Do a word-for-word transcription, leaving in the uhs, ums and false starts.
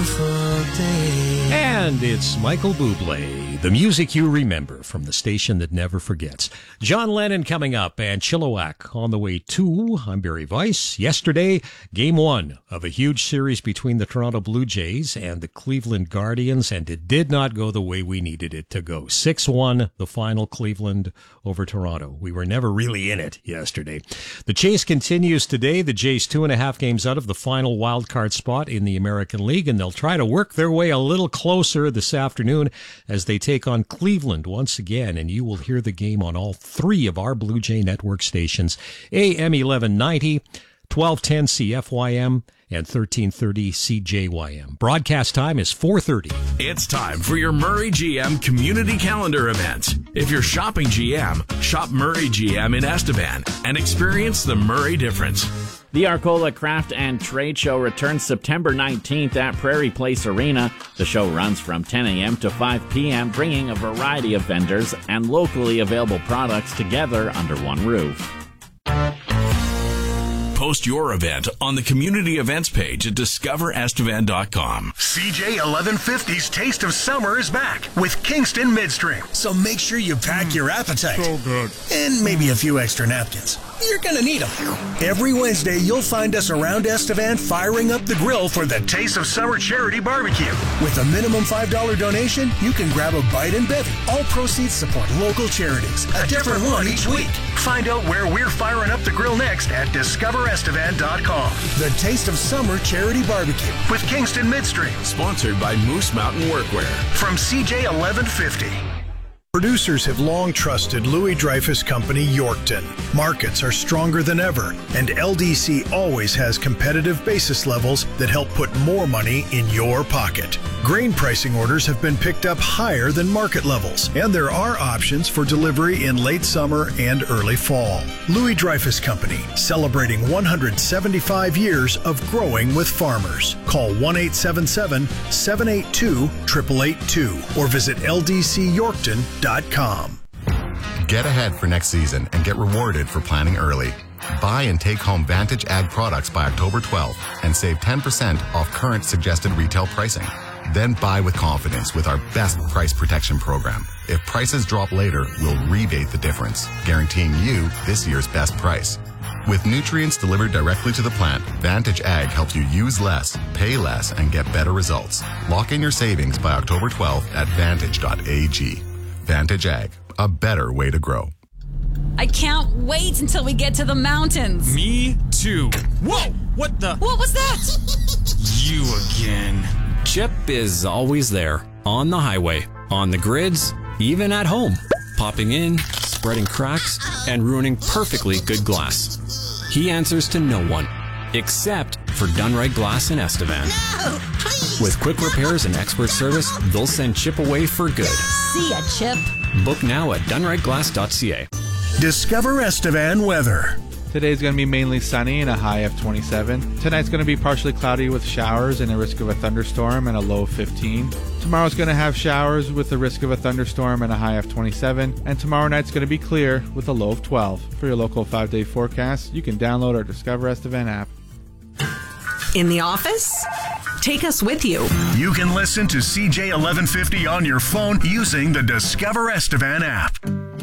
beautiful day. And it's Michael Bublé, the music you remember from the station that never forgets. John Lennon coming up and Chilliwack on the way too. I'm Barry Weiss. Yesterday, game one of a huge series between the Toronto Blue Jays and the Cleveland Guardians, and it did not go the way we needed it to go. six one, the final, Cleveland over Toronto. We were never really in it yesterday. The chase continues today. The Jays two and a half games out of the final wild card spot in the American League, and they'll try to work their way a little closer this afternoon as they take on Cleveland once again, and you will hear the game on all three of our Blue Jay Network stations, A M eleven ninety, twelve ten C F Y M, and thirteen thirty C J Y M. Broadcast time is four thirty. It's time for your Murray G M community calendar event. If you're shopping G M, shop Murray G M in Estevan and experience the Murray difference. The Arcola Craft and Trade Show returns September nineteenth at Prairie Place Arena. The show runs from ten a.m. to five p.m., bringing a variety of vendors and locally available products together under one roof. Post your event on the community events page at discover estevan dot com. C J eleven fifty's Taste of Summer is back with Kingston Midstream. So make sure you pack your appetite. So good. And maybe a few extra napkins. You're going to need them. Every Wednesday, you'll find us around Estevan firing up the grill for the Taste of Summer Charity Barbecue. With a minimum five dollars donation, you can grab a bite and bevy. All proceeds support local charities. A different one each week. Find out where we're firing up the grill next at discover estevan dot com. The Taste of Summer Charity Barbecue with Kingston Midstream. Sponsored by Moose Mountain Workwear. From C J eleven fifty. Producers have long trusted Louis Dreyfus Company Yorkton. Markets are stronger than ever, and L D C always has competitive basis levels that help put more money in your pocket. Grain pricing orders have been picked up higher than market levels, and there are options for delivery in late summer and early fall. Louis Dreyfus Company, celebrating one hundred seventy-five years of growing with farmers. Call one eight seven seven, seven eight two, eight eight eight two or visit L D C Yorkton dot com. Get ahead for next season and get rewarded for planning early. Buy and take home Vantage Ag products by October twelfth and save ten percent off current suggested retail pricing. Then buy with confidence with our best price protection program. If prices drop later, we'll rebate the difference, guaranteeing you this year's best price. With nutrients delivered directly to the plant, Vantage Ag helps you use less, pay less, and get better results. Lock in your savings by October twelfth at vantage dot a g. Vantage Ag, a better way to grow. I can't wait until we get to the mountains. Me too. Whoa! What the? What was that? You again. Chip is always there, on the highway, on the grids, even at home, popping in, spreading cracks, and ruining perfectly good glass. He answers to no one, except for Done Right Glass in Estevan. No, please. With quick repairs and expert service, they'll send Chip away for good. See ya, Chip. Book now at done right glass dot c a. Discover Estevan weather. Today's going to be mainly sunny and a high of twenty-seven. Tonight's going to be partially cloudy with showers and a risk of a thunderstorm and a low of fifteen. Tomorrow's going to have showers with the risk of a thunderstorm and a high of twenty-seven. And tomorrow night's going to be clear with a low of twelve. For your local five-day forecast, you can download our Discover Estevan app. In the office? Take us with you. You can listen to C J eleven fifty on your phone using the Discover Estevan app.